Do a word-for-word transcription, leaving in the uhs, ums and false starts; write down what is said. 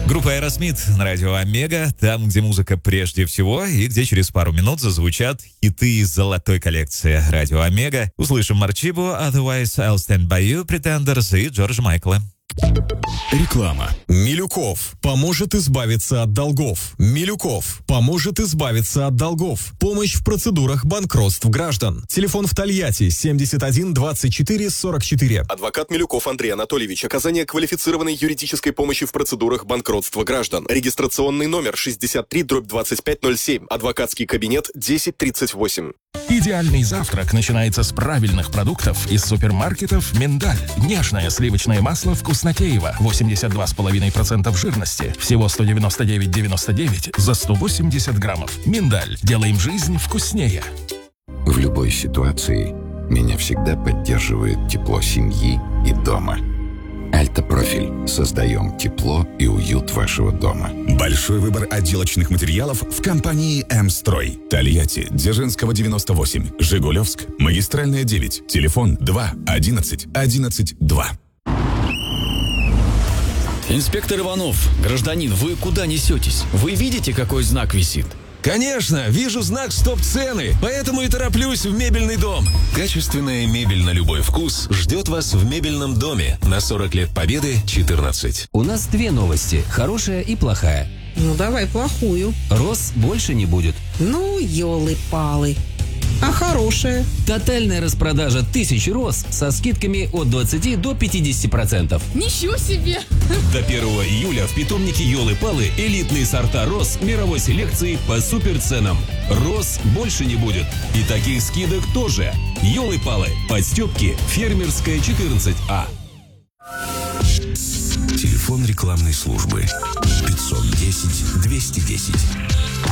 Группа Aerosmith на радио Омега, там, где музыка прежде всего, и где через пару минут зазвучат хиты из золотой коллекции радио Омега. Услышим Марчибу, Otherwise I'll Stand By You, Pretenders и Джорджа Майкла. Реклама. Милюков поможет избавиться от долгов. Милюков поможет избавиться от долгов. Помощь в процедурах банкротств граждан. Телефон в Тольятти семьдесят один двадцать четыре сорок четыре. Адвокат Милюков Андрей Анатольевич. Оказание квалифицированной юридической помощи в процедурах банкротства граждан. Регистрационный номер шестьдесят три дробь двадцать пять ноль семь. Адвокатский кабинет десять тридцать восемь. Идеальный завтрак начинается с правильных продуктов из супермаркетов «Миндаль». Нежное сливочное масло «Вкуснотеево», восемьдесят два и пять десятых процента жирности, всего сто девяносто девять девяносто девять за сто восемьдесят граммов. «Миндаль». Делаем жизнь вкуснее. В любой ситуации меня всегда поддерживает тепло семьи и дома. Альтопрофиль. Создаем тепло и уют вашего дома. Большой выбор отделочных материалов в компании «М-строй». Тольятти, Дзержинского девяносто восемь, Жигулевск, Магистральная девять, телефон два одиннадцать одиннадцать два. Инспектор Иванов, гражданин, вы куда несетесь? Вы видите, какой знак висит? Конечно, вижу знак «Стоп-цены», поэтому и тороплюсь в мебельный дом. Качественная мебель на любой вкус ждет вас в мебельном доме на сорок лет Победы, четырнадцать. У нас две новости, хорошая и плохая. Ну, давай плохую. Роз больше не будет. Ну, елы-палы. А хорошая? Тотальная распродажа тысяч роз со скидками от двадцати до пятидесяти процентов. Ничего себе! До первого июля в питомнике Ёлы-Палы элитные сорта роз мировой селекции по суперценам. Роз больше не будет. И таких скидок тоже. Ёлы-Палы. Подстёпки. Фермерская, четырнадцать А. Телефон рекламной службы пятьсот десять двести десять.